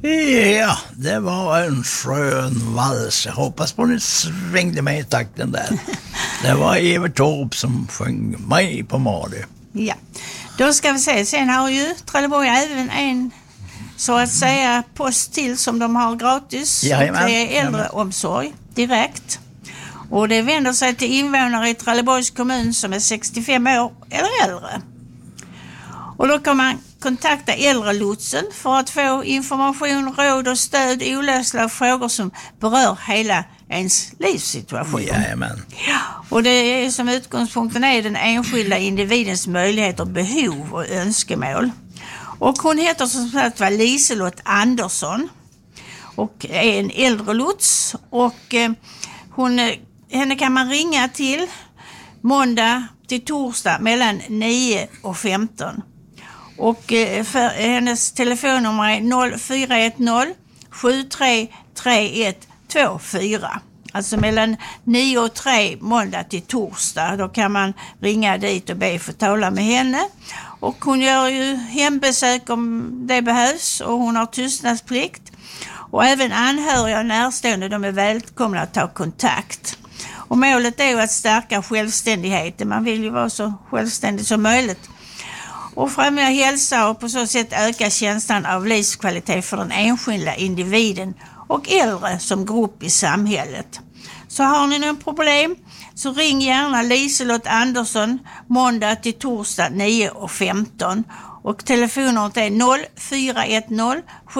Ja, det var en skön vals. Jag hoppas på ni svängde med i takten där. Det var Evert Taube som sjöng mig på Mali. Ja, då ska vi se. Sen har ju Trelleborg även en så att säga post till som de har gratis. Jajamän, det är äldreomsorg direkt. Och det vänder sig till invånare i Trelleborgs kommun som är 65 år eller äldre. Och då kan man kontakta äldrelotsen för att få information, råd och stöd i olösliga frågor som berör hela ens livssituation. Jajamän. Ja, och det är som utgångspunkten är den enskilda individens möjligheter, behov och önskemål. Och hon heter som sagt var Liselott Andersson och är en äldrelots och henne kan man ringa till måndag till torsdag mellan 9 och 15. Och för hennes telefonnummer är 0410 733124. Alltså mellan 9 och 3 måndag till torsdag. Då kan man ringa dit och be för tala med henne. Och hon gör ju hembesök om det behövs och hon har tystnadsplikt. Och även anhöriga och närstående, de är välkomna att ta kontakt. Och målet är ju att stärka självständigheten. Man vill ju vara så självständig som möjligt. Och främja hälsa och på så sätt öka känslan av livskvalitet för den enskilda individen och äldre som grupp i samhället. Så har ni någon problem så ring gärna Liselott Andersson måndag till torsdag 9 och 15. Och telefonnumret är 0410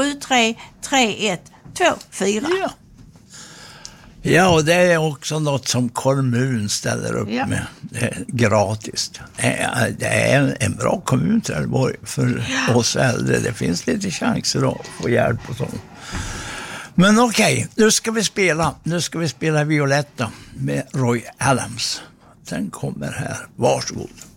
733124. Ja. Ja, och det är också något som kommun ställer upp med. Det är gratis. Det är en bra kommun Trelleborg för oss äldre. Det finns lite chanser att få hjälp och så. Men okej, nu ska vi spela Violetta med Roy Adams. Den kommer här. Varsågod.